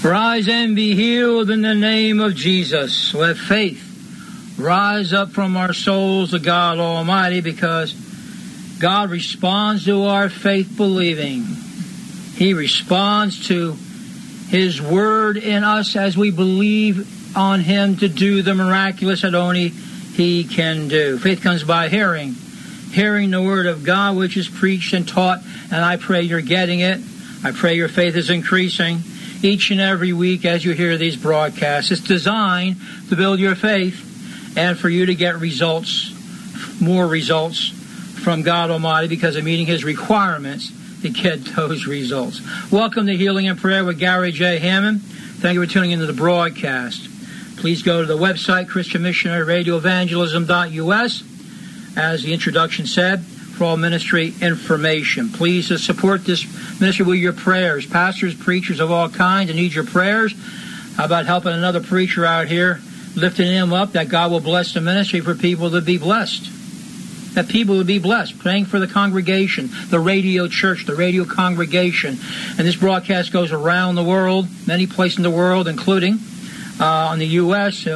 Rise and be healed in the name of Jesus. Let faith rise up from our souls to God Almighty, because God responds to our faith believing. He responds to His Word in us as we believe on Him to do the miraculous that only He can do. Faith comes by hearing the Word of God, which is preached and taught, and I pray you're getting it. I pray your faith is increasing each and every week as you hear these broadcasts. It's designed to build your faith and for you to get results, more results from God Almighty, because of meeting His requirements to get those results. Welcome to Healing and Prayer with Gary J. Hammond. Thank you for tuning into the broadcast. Please go to the website, ChristianMissionaryRadioEvangelism.us, as the introduction said, for all ministry information. Please support this ministry with your prayers. Pastors, preachers of all kinds, I need your prayers. How about helping another preacher out here, lifting him up, that God will bless the ministry for people to be blessed. That people will be blessed. Praying for the congregation, the radio church, the radio congregation. And this broadcast goes around the world, many places in the world, including in the U.S.,